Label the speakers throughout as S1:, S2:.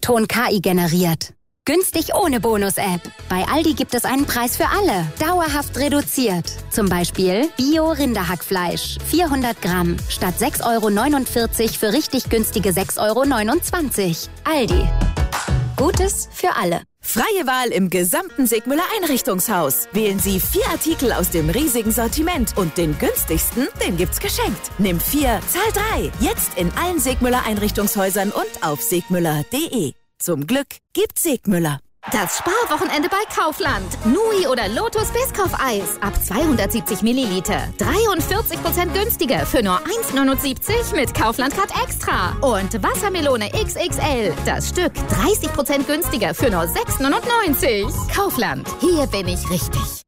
S1: Ton KI generiert. Günstig ohne Bonus-App. Bei Aldi gibt es einen Preis für alle. Dauerhaft reduziert. Zum Beispiel Bio-Rinderhackfleisch. 400 Gramm. Statt 6,49 € für richtig günstige 6,29 €. Aldi. Gutes für alle.
S2: Freie Wahl im gesamten Sigmüller Einrichtungshaus. Wählen Sie 4 Artikel aus dem riesigen Sortiment und den günstigsten, den gibt's geschenkt. Nimm 4, zahl 3. Jetzt in allen Sigmüller Einrichtungshäusern und auf sigmüller.de. Zum Glück gibt's Sigmüller.
S3: Das Sparwochenende bei Kaufland. Nui oder Lotus Biscoff-Eis ab 270 Milliliter. 43% günstiger für nur 1,79 mit Kaufland-Card Extra. Und Wassermelone XXL. Das Stück 30% günstiger für nur 6,99. Kaufland. Hier bin ich richtig.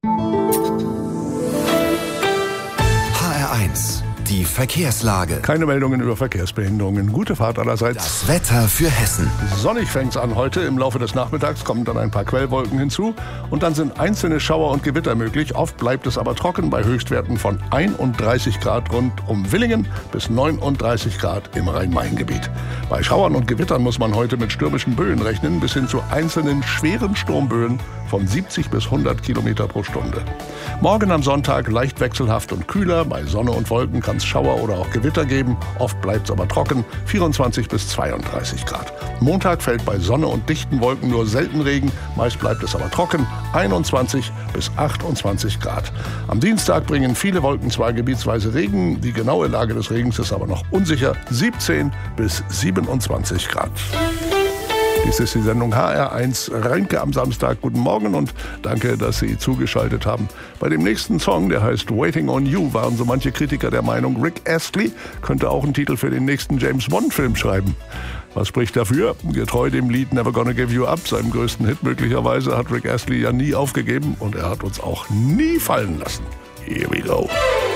S4: HR1. Die Verkehrslage.
S5: Keine Meldungen über Verkehrsbehinderungen. Gute Fahrt allerseits.
S4: Das Wetter für Hessen.
S5: Sonnig fängt's an heute. Im Laufe des Nachmittags kommen dann ein paar Quellwolken hinzu. Und dann sind einzelne Schauer und Gewitter möglich. Oft bleibt es aber trocken bei Höchstwerten von 31 Grad rund um Villingen bis 39 Grad im Rhein-Main-Gebiet. Bei Schauern und Gewittern muss man heute mit stürmischen Böen rechnen, bis hin zu einzelnen schweren Sturmböen von 70 bis 100 Kilometer pro Stunde. Morgen am Sonntag leicht wechselhaft und kühler. Bei Sonne und Wolken kann es Schauer oder auch Gewitter geben. Oft bleibt es aber trocken, 24 bis 32 Grad. Montag fällt bei Sonne und dichten Wolken nur selten Regen. Meist bleibt es aber trocken, 21 bis 28 Grad. Am Dienstag bringen viele Wolken zwar gebietsweise Regen. Die genaue Lage des Regens ist aber noch unsicher. 17 bis 27 Grad. Dies ist die Sendung HR1 Reinke am Samstag. Guten Morgen und danke, dass Sie zugeschaltet haben. Bei dem nächsten Song, der heißt Waiting on You, waren so manche Kritiker der Meinung, Rick Astley könnte auch einen Titel für den nächsten James-Bond-Film schreiben. Was spricht dafür? Getreu dem Lied Never Gonna Give You Up, seinem größten Hit möglicherweise, hat Rick Astley ja nie aufgegeben und er hat uns auch nie fallen lassen. Here we go.